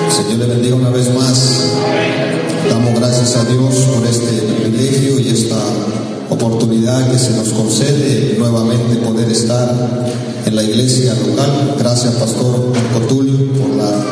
Señor le bendiga una vez más. Damos gracias a Dios por este privilegio y esta oportunidad que se nos concede nuevamente poder estar en la iglesia local. Gracias, Pastor Cotulio, por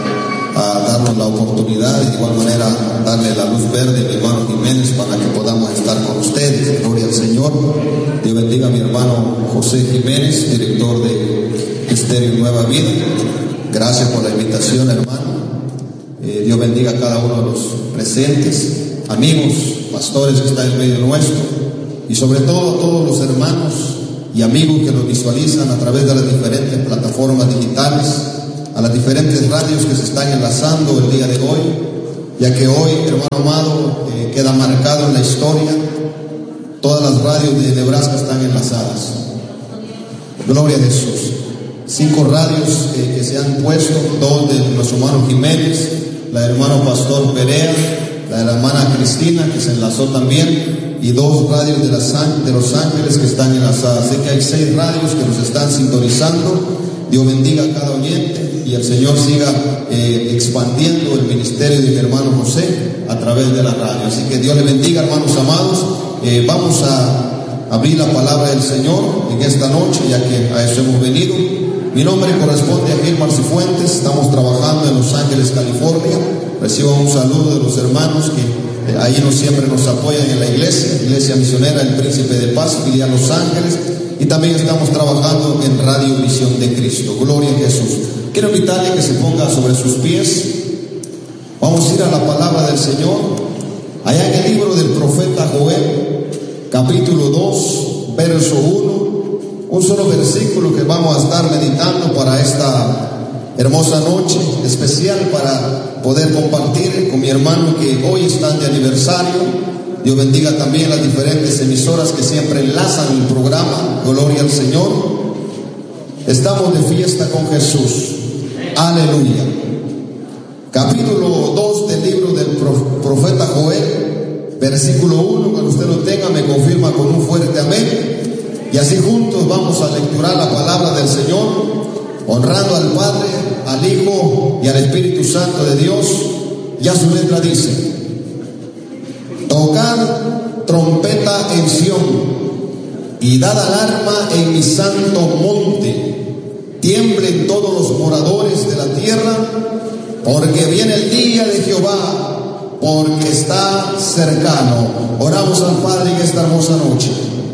darnos la oportunidad y de igual manera darle la luz verde a mi hermano Jiménez para que podamos estar con ustedes. Gloria al Señor. Dios bendiga a mi hermano José Jiménez, director de Estéreo Nueva Vida. Gracias por la invitación, hermano. Dios bendiga a cada uno de los presentes, amigos, pastores que están en medio nuestro, y sobre todo a todos los hermanos y amigos que nos visualizan a través de las diferentes plataformas digitales, a las diferentes radios que se están enlazando el día de hoy, ya que hoy, hermano amado, queda marcado en la historia. Todas las radios de Nebraska están enlazadas. Gloria a Jesús. 5 radios que se han puesto, 2 de nuestro hermano Jiménez, la hermano Pastor Perea, la de la hermana Cristina, que se enlazó también, y 2 radios de Los Ángeles que están enlazadas. Sé que hay 6 radios que nos están sintonizando. Dios bendiga a cada oyente y el Señor siga expandiendo el ministerio de mi hermano José a través de la radio. Así que Dios le bendiga, hermanos amados. Vamos a abrir la palabra del Señor en esta noche, ya que a eso hemos venido. Mi nombre corresponde a Gilmar Cifuentes. Estamos trabajando en Los Ángeles, California. Recibo un saludo de los hermanos que ahí siempre nos apoyan en la iglesia misionera El Príncipe de Paz, filial Los Ángeles. Y también estamos trabajando en Radio Visión de Cristo. Gloria a Jesús. Quiero invitarle que se ponga sobre sus pies. Vamos a ir a la palabra del Señor. Allá en el libro del profeta Joel, capítulo 2, verso 1. Un solo versículo que vamos a estar meditando para esta hermosa noche especial, para poder compartir con mi hermano que hoy están de aniversario. Dios bendiga también las diferentes emisoras que siempre enlazan el programa. Gloria al Señor. Estamos de fiesta con Jesús. Aleluya. Capítulo 2 del libro del profeta Joel, versículo 1. Cuando usted lo tenga, me confirma con un fuerte amén. Y así juntos vamos a lecturar la palabra del Señor, honrando al Padre, al Hijo y al Espíritu Santo de Dios. Ya su letra dice: tocad trompeta en Sión y dad alarma en mi santo monte. Tiemblen todos los moradores de la tierra, porque viene el día de Jehová, porque está cercano. Oramos al Padre en esta hermosa noche.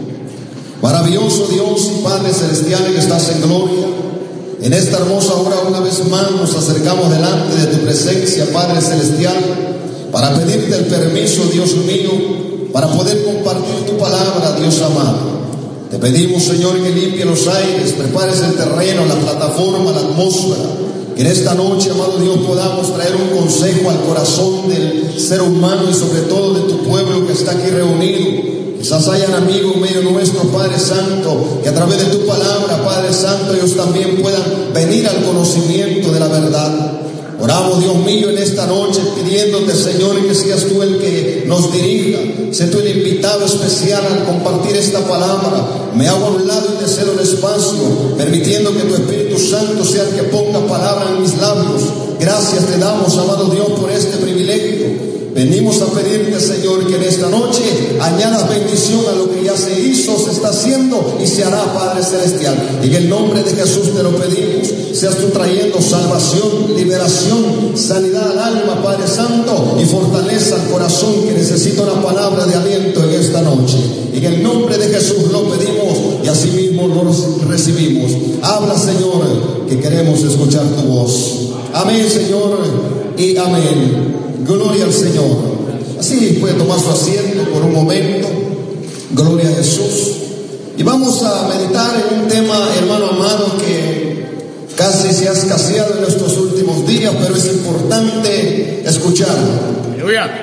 Maravilloso Dios y Padre celestial que estás en gloria, en esta hermosa hora una vez más nos acercamos delante de tu presencia, Padre celestial, para pedirte el permiso, Dios mío, para poder compartir tu palabra, Dios amado. Te pedimos, Señor, que limpie los aires, prepares el terreno, la plataforma, la atmósfera, que en esta noche, amado Dios, podamos traer un consejo al corazón del ser humano y sobre todo de tu pueblo que está aquí reunido. Quizás hayan amigos en medio nuestro, Padre Santo, que a través de tu palabra, Padre Santo, ellos también puedan venir al conocimiento de la verdad. Oramos, Dios mío, en esta noche pidiéndote, Señor, que seas tú el que nos dirija. Sé tú el invitado especial al compartir esta palabra. Me hago a un lado y te cedo el espacio, permitiendo que tu Espíritu Santo sea el que ponga palabra en mis labios. Gracias te damos, amado Dios, por este privilegio. Venimos a pedirte, Señor, que en esta noche añadas bendición a lo que ya se hizo, se está haciendo y se hará, Padre celestial. En el nombre de Jesús te lo pedimos. Seas tú trayendo salvación, liberación, sanidad al alma, Padre Santo, y fortaleza al corazón que necesita una palabra de aliento en esta noche. En el nombre de Jesús lo pedimos y así mismo lo recibimos. Habla, Señor, que queremos escuchar tu voz. Amén, Señor, y amén. Gloria al Señor. Así puede tomar su asiento por un momento. Gloria a Jesús. Y vamos a meditar en un tema, hermano amado, que casi se ha escaseado en estos últimos días, pero es importante escucharlo.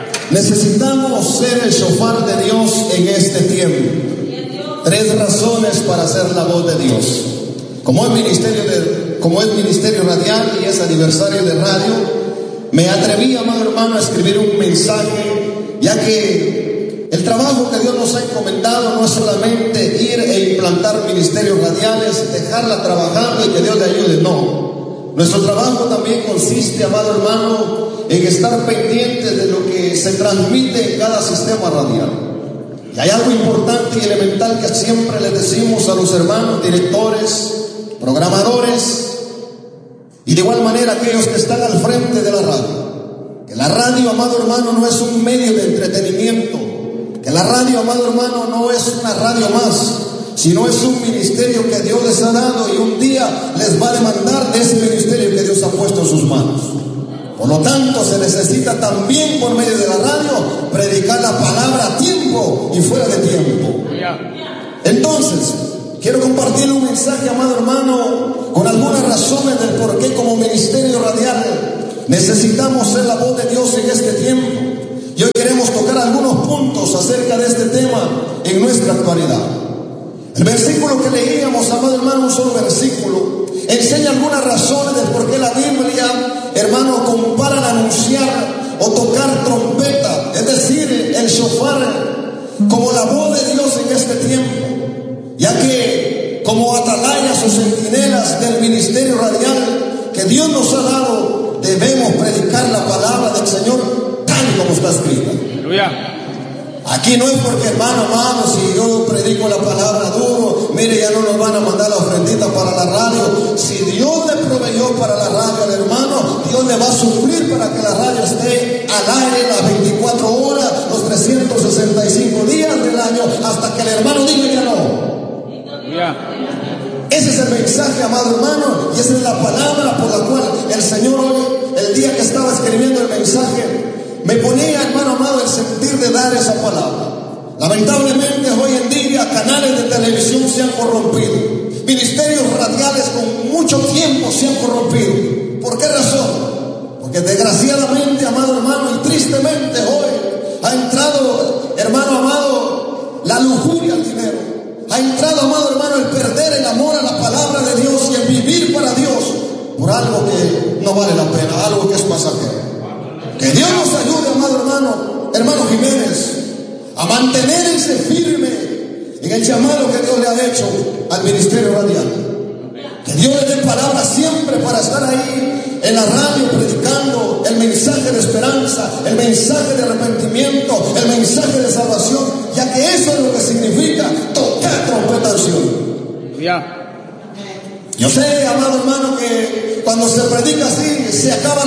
Necesitamos ser el shofar de Dios en este tiempo. 3 razones para hacer la voz de Dios. Como es ministerio radial y es aniversario de radio, me atreví, amado hermano, a escribir un mensaje, ya que el trabajo que Dios nos ha encomendado no es solamente ir e implantar ministerios radiales, dejarla trabajando y que Dios le ayude, no. Nuestro trabajo también consiste, amado hermano, en estar pendientes de lo que se transmite en cada sistema radial. Y hay algo importante y elemental que siempre les decimos a los hermanos directores, programadores y de igual manera aquellos que están al frente de la radio. Que la radio, amado hermano, no es un medio de entretenimiento. Que la radio, amado hermano, no es una radio más, sino es un ministerio que Dios les ha dado y un día les va a demandar de ese ministerio que Dios ha puesto en sus manos. Por lo tanto, se necesita también por medio de la radio predicar la palabra a tiempo y fuera de tiempo. Entonces, quiero compartir un mensaje, amado hermano, con algunas razones del por qué como ministerio radial necesitamos ser la voz de Dios en este tiempo. Y hoy queremos tocar algunos puntos acerca de este tema en nuestra actualidad. El versículo que leíamos, amado hermano, un solo versículo, enseña algunas razones del por qué la Biblia, hermano, compara el anunciar o tocar trompeta, es decir, el shofar, como la voz de Dios en este tiempo, ya que como atalayas o centinelas del ministerio radial que Dios nos ha dado, debemos predicar la palabra del Señor tal como está escrita. Aleluya. Aquí no es porque, hermano, si yo predico la palabra duro, mire, ya no nos van a mandar la ofrendita para la radio. Si Dios le proveyó para la radio al hermano, Dios le va a suplir para que la radio esté al aire las 24 horas, los 365 días del año, hasta que el hermano diga ya no. Ese es el mensaje, amado hermano, y esa es la palabra por la cual el Señor hoy, el día que estaba escribiendo el mensaje, me ponía, hermano amado, el sentir de dar esa palabra. Lamentablemente hoy en día canales de televisión se han corrompido, ministerios radiales con mucho tiempo se han corrompido. ¿Por qué razón? Porque desgraciadamente, amado hermano, y tristemente hoy ha entrado, hermano amado, la lujuria al dinero. Ha entrado, amado hermano, el perder el amor a la palabra de Dios y el vivir para Dios por algo que no vale la pena, algo que es pasajero. Que Dios nos ayude, amado hermano Jiménez, a mantenerse firme en el llamado que Dios le ha hecho al ministerio radial. Que Dios le dé palabras siempre para estar ahí en la radio predicando el mensaje de esperanza, el mensaje de arrepentimiento, el mensaje de salvación, ya que eso es lo que significa tocar trompeta al cielo. Yo sé, amado hermano, que cuando se predica así se acaban